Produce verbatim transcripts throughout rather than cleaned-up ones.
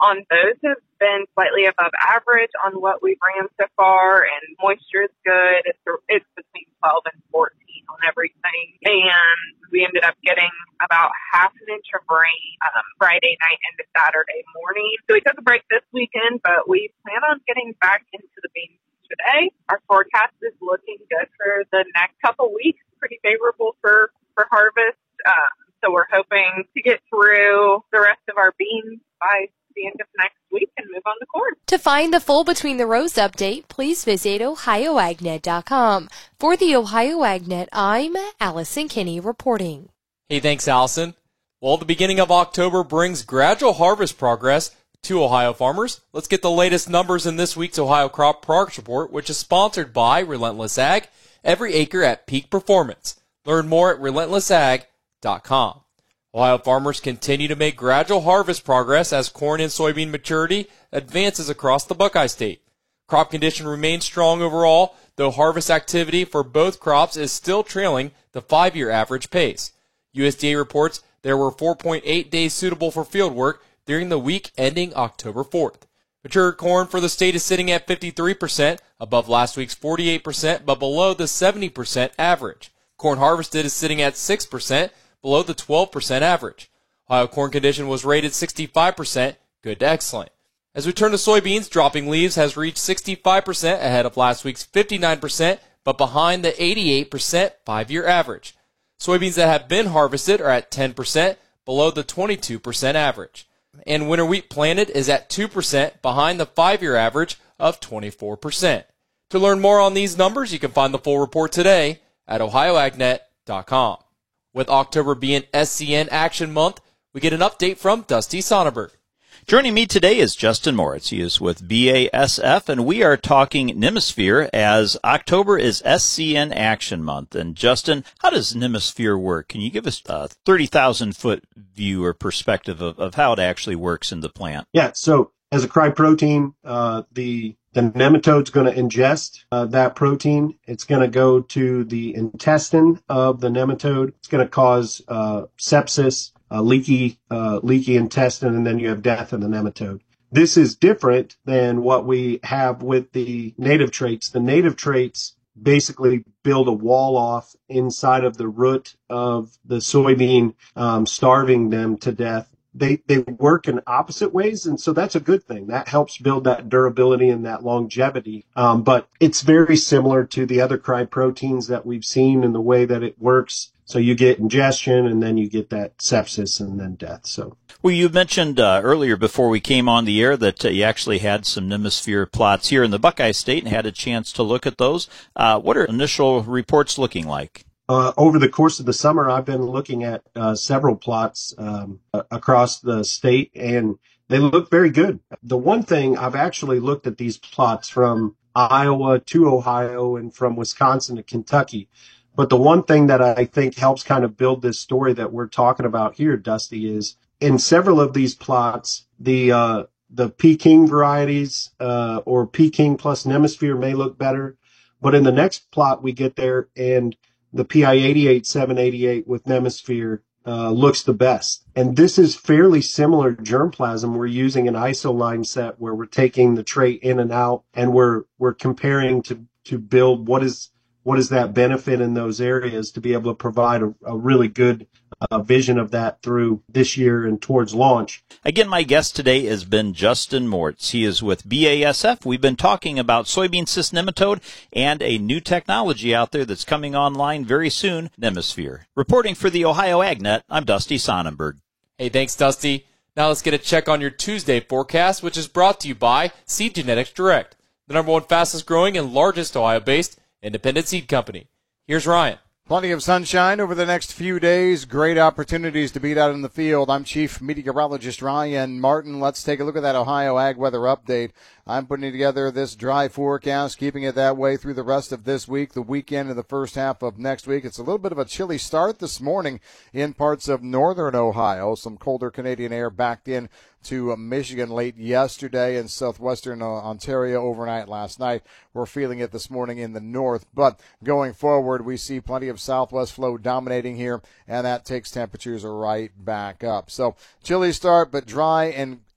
on those have been slightly above average on what we've ran so far, and moisture is good. It's, it's between twelve and fourteen on everything. And we ended up getting about half an inch of rain um, Friday night into Saturday morning. So we took a break this weekend, but we plan on getting back into the beans today. Our forecast is looking good for the next couple weeks, pretty favorable for, for harvest. Um, so we're hoping to get through the rest of our beans by the end of next week and move on to corn. To find the full Between the Rows update, please visit ohio ag net dot com. For the Ohio AgNet, I'm Allison Kinney reporting. Hey, thanks, Allison. Well, the beginning of October brings gradual harvest progress to Ohio farmers. Let's get the latest numbers in this week's Ohio Crop Progress Report, which is sponsored by Relentless Ag, every acre at peak performance. Learn more at relentless ag dot com. Ohio farmers continue to make gradual harvest progress as corn and soybean maturity advances across the Buckeye State. Crop condition remains strong overall, though harvest activity for both crops is still trailing the five-year average pace. U S D A reports there were four point eight days suitable for field work during the week ending October fourth. Mature corn for the state is sitting at fifty-three percent, above last week's forty-eight percent, but below the seventy percent average. Corn harvested is sitting at six percent, below the twelve percent average. Ohio corn condition was rated sixty-five percent, good to excellent. As we turn to soybeans, dropping leaves has reached sixty-five percent ahead of last week's fifty-nine percent, but behind the eighty-eight percent five-year average. Soybeans that have been harvested are at ten percent, below the twenty-two percent average. And winter wheat planted is at two percent, behind the five-year average of twenty-four percent. To learn more on these numbers, you can find the full report today at ohio ag net dot com. With October being S C N Action Month, we get an update from Dusty Sonnenberg. Joining me today is Justin Moritz. He is with B A S F, and we are talking Nemisphere as October is S C N Action Month. And Justin, how does Nemisphere work? Can you give us a thirty thousand foot view or perspective of, of how it actually works in the plant? Yeah, so as a cry protein, uh, the The nematode's going to ingest uh, that protein. It's going to go to the intestine of the nematode. It's going to cause uh, sepsis, uh, leaky, uh, leaky intestine, and then you have death in the nematode. This is different than what we have with the native traits. The native traits basically build a wall off inside of the root of the soybean, um, starving them to death. They they work in opposite ways, and so that's a good thing. That helps build that durability and that longevity. Um, but it's very similar to the other cry proteins that we've seen in the way that it works. So you get ingestion, and then you get that sepsis and then death. So, well, you mentioned uh, earlier before we came on the air that uh, you actually had some Nemisphere plots here in the Buckeye State and had a chance to look at those. Uh, what are initial reports looking like? Uh, over the course of the summer, I've been looking at uh, several plots um, across the state, and they look very good. The one thing, I've actually looked at these plots from Iowa to Ohio and from Wisconsin to Kentucky. But the one thing that I think helps kind of build this story that we're talking about here, Dusty, is in several of these plots, the uh, the Peking varieties uh, or Peking plus Nemisphere may look better. But in the next plot, we get there and the P I eighty-eight seven eighty-eight with Nemisphere uh, looks the best. And this is fairly similar germplasm. We're using an isoline set where we're taking the trait in and out, and we're we're comparing to to build what is what is that benefit in those areas to be able to provide a, a really good uh, vision of that through this year and towards launch. Again, my guest today has been Justin Moritz. He is with B A S F. We've been talking about soybean cyst nematode and a new technology out there that's coming online very soon, Nemisphere. Reporting for the Ohio AgNet, I'm Dusty Sonnenberg. Hey, thanks, Dusty. Now let's get a check on your Tuesday forecast, which is brought to you by Seed Genetics Direct, the number one fastest growing and largest Ohio-based independent seed company. Here's Ryan. Plenty of sunshine over the next few days. Great opportunities to beat out in the field. I'm Chief Meteorologist Ryan Martin. Let's take a look at that Ohio Ag weather update. I'm putting together this dry forecast, keeping it that way through the rest of this week, the weekend, and the first half of next week. It's a little bit of a chilly start this morning in parts of northern Ohio. Some colder Canadian air backed in to Michigan late yesterday and southwestern Ontario overnight last night. We're feeling it this morning in the north, but going forward, we see plenty of southwest flow dominating here, and that takes temperatures right back up. So chilly start, but dry and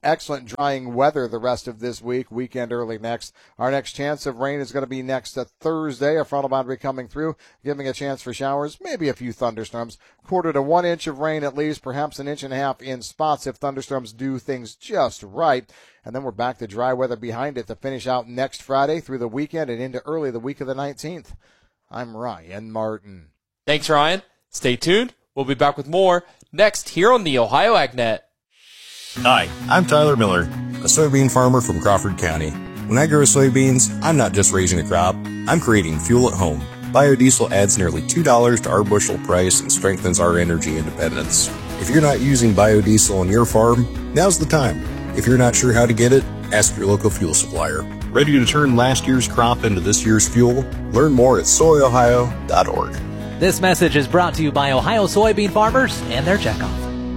excellent drying weather the rest of this week, weekend early next. Our next chance of rain is going to be next Thursday. A frontal boundary coming through, giving a chance for showers, maybe a few thunderstorms. Quarter to one inch of rain at least, perhaps an inch and a half in spots if thunderstorms do things just right. And then we're back to dry weather behind it to finish out next Friday through the weekend and into early the week of the nineteenth. I'm Ryan Martin. Thanks, Ryan. Stay tuned. We'll be back with more next here on the Ohio AgNet. Hi, I'm Tyler Miller, a soybean farmer from Crawford County. When I grow soybeans, I'm not just raising a crop, I'm creating fuel at home. Biodiesel adds nearly two dollars to our bushel price and strengthens our energy independence. If you're not using biodiesel on your farm, now's the time. If you're not sure how to get it, ask your local fuel supplier. Ready to turn last year's crop into this year's fuel? Learn more at soy ohio dot org. This message is brought to you by Ohio soybean farmers and their checkoff.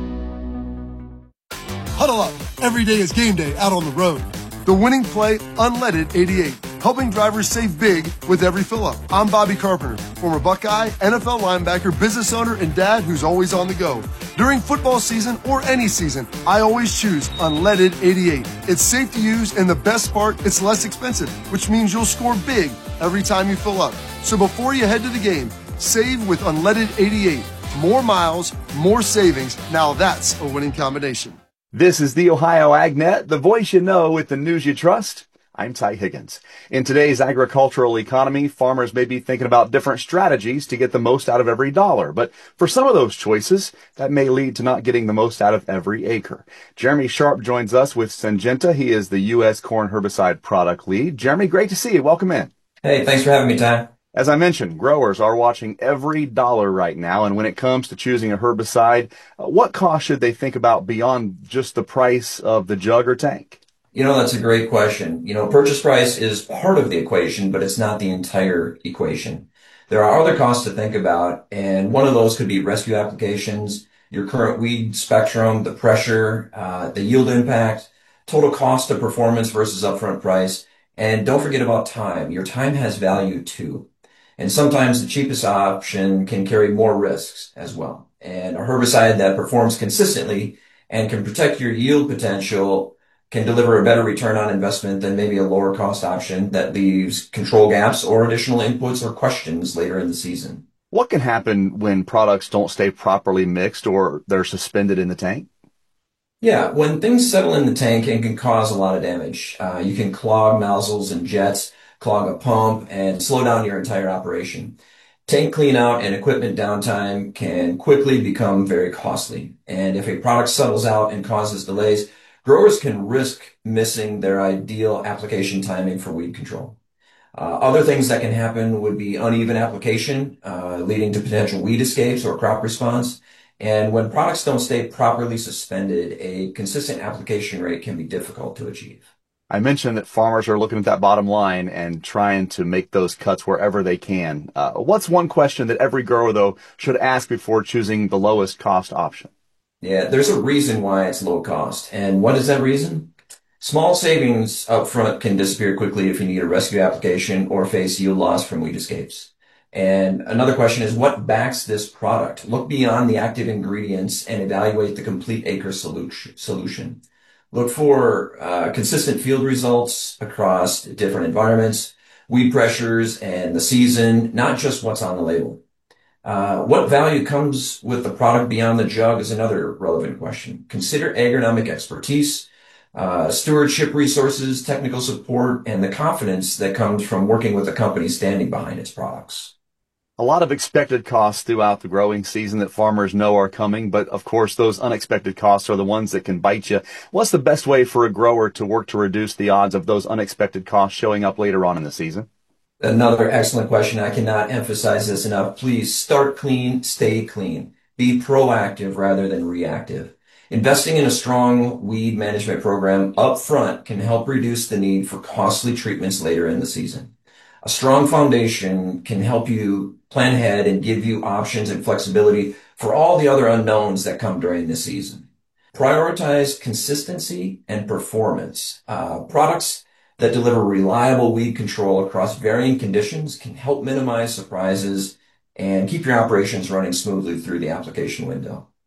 Huddle up. Every day is game day out on the road. The winning play, Unleaded eighty-eight, helping drivers save big with every fill-up. I'm Bobby Carpenter, former Buckeye, N F L linebacker, business owner, and dad who's always on the go. During football season or any season, I always choose Unleaded eighty-eight. It's safe to use, and the best part, it's less expensive, which means you'll score big every time you fill up. So before you head to the game, save with Unleaded eighty-eight. More miles, more savings. Now that's a winning combination. This is the Ohio AgNet, the voice you know with the news you trust. I'm Ty Higgins. In today's agricultural economy, farmers may be thinking about different strategies to get the most out of every dollar. But for some of those choices, that may lead to not getting the most out of every acre. Jeremy Sharp joins us with Syngenta. He is the U S corn herbicide product lead. Jeremy, great to see you. Welcome in. Hey, thanks for having me, Ty. As I mentioned, growers are watching every dollar right now, and when it comes to choosing a herbicide, uh, what cost should they think about beyond just the price of the jug or tank? You know, that's a great question. You know, purchase price is part of the equation, but it's not the entire equation. There are other costs to think about, and one of those could be rescue applications, your current weed spectrum, the pressure, uh, the yield impact, total cost of performance versus upfront price, and don't forget about time. Your time has value too. And sometimes the cheapest option can carry more risks as well. And a herbicide that performs consistently and can protect your yield potential can deliver a better return on investment than maybe a lower cost option that leaves control gaps or additional inputs or questions later in the season. What can happen when products don't stay properly mixed or they're suspended in the tank? Yeah, when things settle in the tank, it can cause a lot of damage. Uh, you can clog nozzles and jets, clog a pump, and slow down your entire operation. Tank cleanout and equipment downtime can quickly become very costly. And if a product settles out and causes delays, growers can risk missing their ideal application timing for weed control. Uh, other things that can happen would be uneven application, uh, leading to potential weed escapes or crop response. And when products don't stay properly suspended, a consistent application rate can be difficult to achieve. I mentioned that farmers are looking at that bottom line and trying to make those cuts wherever they can. Uh, what's one question that every grower, though, should ask before choosing the lowest cost option? Yeah, there's a reason why it's low cost. And what is that reason? Small savings up front can disappear quickly if you need a rescue application or face yield loss from weed escapes. And another question is, what backs this product? Look beyond the active ingredients and evaluate the complete acre solution. Look for uh, consistent field results across different environments, weed pressures, and the season, not just what's on the label. Uh, what value comes with the product beyond the jug is another relevant question. Consider agronomic expertise, uh, stewardship resources, technical support, and the confidence that comes from working with a company standing behind its products. A lot of expected costs throughout the growing season that farmers know are coming, but of course those unexpected costs are the ones that can bite you. What's the best way for a grower to work to reduce the odds of those unexpected costs showing up later on in the season? Another excellent question. I cannot emphasize this enough. Please start clean, stay clean. Be proactive rather than reactive. Investing in a strong weed management program up front can help reduce the need for costly treatments later in the season. A strong foundation can help you plan ahead and give you options and flexibility for all the other unknowns that come during the season. Prioritize consistency and performance. Uh, products that deliver reliable weed control across varying conditions can help minimize surprises and keep your operations running smoothly through the application window.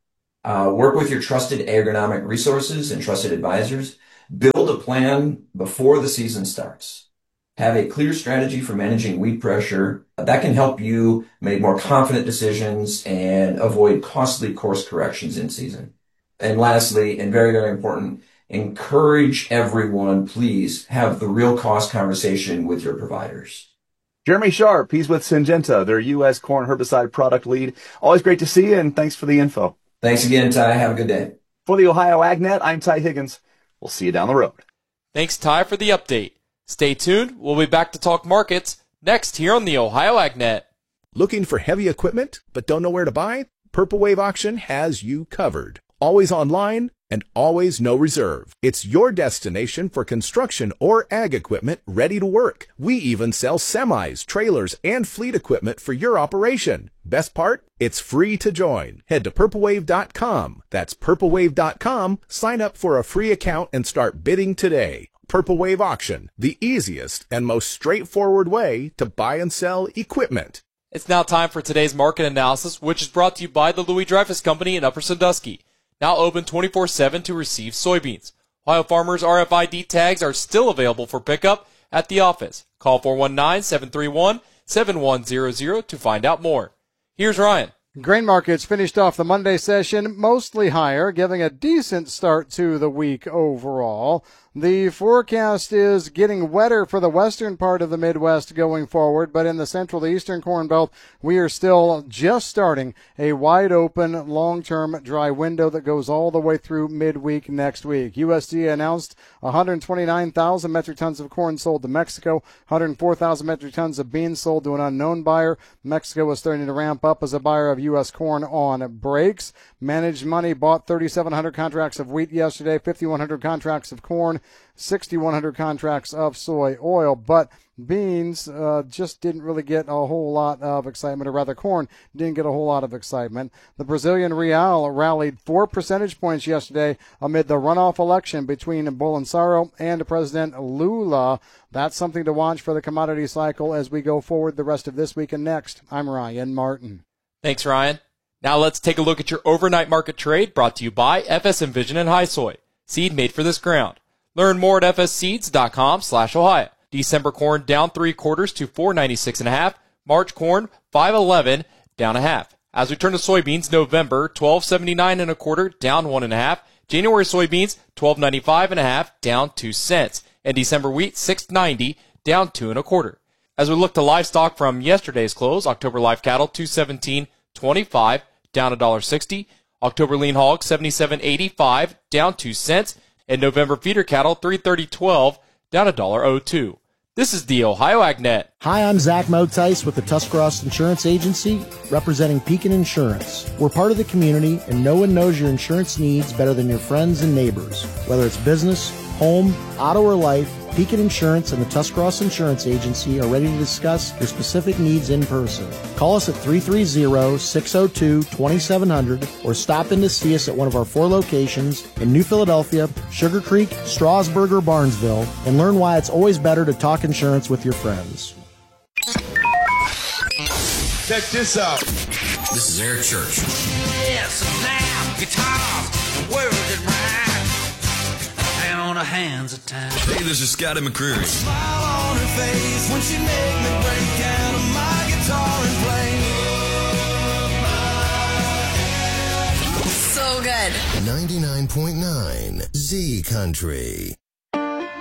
Uh, work with your trusted agronomic resources and trusted advisors. Build a plan before the season starts. Have a clear strategy for managing weed pressure. That can help you make more confident decisions and avoid costly course corrections in season. And lastly, and very, very important, encourage everyone, please have the real cost conversation with your providers. Jeremy Sharp, he's with Syngenta, their U S corn herbicide product lead. Always great to see you, and thanks for the info. Thanks again, Ty. Have a good day. For the Ohio AgNet, I'm Ty Higgins. We'll see you down the road. Thanks, Ty, for the update. Stay tuned. We'll be back to talk markets next here on the Ohio AgNet. Looking for heavy equipment but don't know where to buy? Purple Wave Auction has you covered. Always online and always no reserve. It's your destination for construction or ag equipment ready to work. We even sell semis, trailers, and fleet equipment for your operation. Best part? It's free to join. Head to purple wave dot com. That's purple wave dot com. Sign up for a free account and start bidding today. Purple Wave Auction, the easiest and most straightforward way to buy and sell equipment. It's now time for today's market analysis, which is brought to you by the Louis Dreyfus Company in Upper Sandusky. Now open twenty-four seven to receive soybeans. Ohio Farmers R F I D tags are still available for pickup at the office. Call four one nine, seven three one, seven one zero zero to find out more. Here's Ryan. Grain markets finished off the Monday session mostly higher, giving a decent start to the week overall. The forecast is getting wetter for the western part of the Midwest going forward, but in the central to eastern Corn Belt, we are still just starting a wide open long-term dry window that goes all the way through midweek next week. U S D A announced one hundred twenty-nine thousand metric tons of corn sold to Mexico, one hundred four thousand metric tons of beans sold to an unknown buyer. Mexico is starting to ramp up as a buyer of U S corn on breaks. Managed Money bought thirty-seven hundred contracts of wheat yesterday, fifty-one hundred contracts of corn, sixty-one hundred contracts of soy oil, but beans uh, just didn't really get a whole lot of excitement, or rather corn didn't get a whole lot of excitement. The Brazilian real rallied four percentage points yesterday amid the runoff election between Bolsonaro and President Lula. That's something to watch for the commodity cycle as we go forward the rest of this week and next. I'm Ryan Martin. Thanks, Ryan. Now let's take a look at your overnight market trade brought to you by F S Envision and High Soy, seed made for this ground. Learn more at f s seeds dot com slash Ohio. December corn down three quarters to four ninety-six and a half. March corn five eleven down a half. As we turn to soybeans, November twelve seventy-nine and a quarter down one and a half. January soybeans twelve ninety-five and a half down two cents. And December wheat six ninety down two and a quarter. As we look to livestock from yesterday's close, October live cattle two seventeen twenty-five down one dollar sixty. October lean hog seventy-seven eighty-five down two cents. And November feeder cattle three thirty twelve down one dollar oh two. This is the Ohio AgNet. Hi, I'm Zach Motice with the Tuscarawas Insurance Agency, representing Pekin Insurance. We're part of the community, and no one knows your insurance needs better than your friends and neighbors. Whether it's business, home, auto, or life, Pekin Insurance and the Tuscarawas Insurance Agency are ready to discuss your specific needs in person. Call us at three three zero, six zero two, two seven zero zero or stop in to see us at one of our four locations in New Philadelphia, Sugar Creek, Strasburg, or Barnesville, and learn why it's always better to talk insurance with your friends. Check this out. This is Eric Church. Yes, now, guitars, and words that rhyme. On her hands at times. Hey, this is Scotty McCreery. Smile on her face when she make me break out of my guitar and play. So good. ninety-nine point nine Z Country.